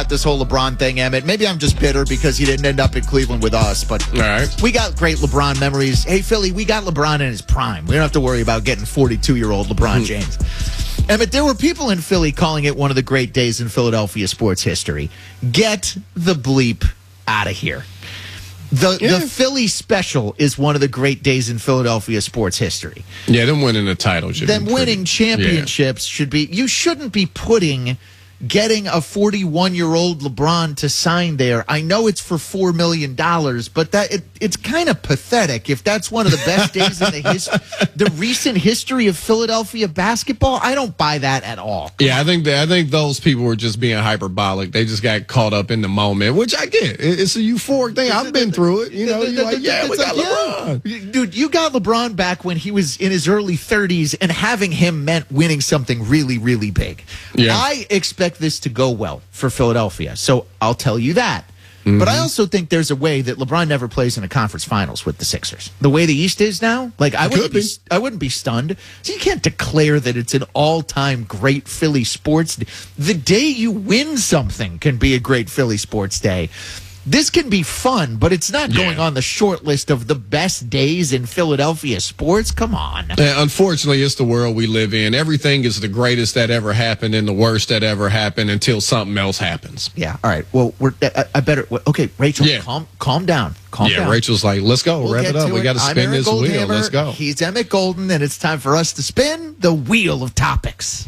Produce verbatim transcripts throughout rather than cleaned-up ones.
about this whole LeBron thing, Emmett. Maybe I'm just bitter because he didn't end up in Cleveland with us, but all right. We got great LeBron memories. Hey, Philly, we got LeBron in his prime. We don't have to worry about getting forty-two-year-old LeBron James. Emmett, there were people in Philly calling it one of the great days in Philadelphia sports history. Get the bleep out of here. The Yeah. the Philly special is one of the great days in Philadelphia sports history. Yeah, them winning the title should Them be pretty, winning championships should be. You shouldn't be putting getting a forty-one-year-old LeBron to sign there. I know it's for four million dollars, but that it, it's kind of pathetic if that's one of the best days in the his, the recent history of Philadelphia basketball. I don't buy that at all. Yeah, I think that, I think those people were just being hyperbolic. They just got caught up in the moment, which I get. It- It's a euphoric thing. I've been through it. You know, you're like, yeah, we got LeBron. Dude, you got LeBron back when he was in his early thirties, and having him meant winning something really, really big. Yeah. I expect this to go well for Philadelphia, so I'll tell you that. Mm-hmm. But I also think there's a way that LeBron never plays in a conference finals with the Sixers. The way the East is now, like I wouldn't could be. be. I wouldn't be stunned. So you can't declare that it's an all-time great Philly sports day. The day you win something can be a great Philly sports day. This can be fun, but it's not going Yeah. on the short list of the best days in Philadelphia sports. Come on. And unfortunately, it's the world we live in. Everything is the greatest that ever happened and the worst that ever happened until something else happens. Yeah. All right. Well, we're. I, I better. Okay, Rachel. Yeah. Calm. Calm down. Calm yeah, down. Rachel's like, let's go. We'll Wrap get it up. to We got to I'm spin Aaron this wheel. Goldhammer. Let's go. He's Emmett Golden, and it's time for us to spin the wheel of topics.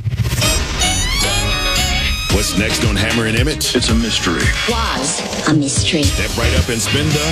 What's next on Hammer and Emmett? It's a mystery. Was a mystery. Step right up and spin the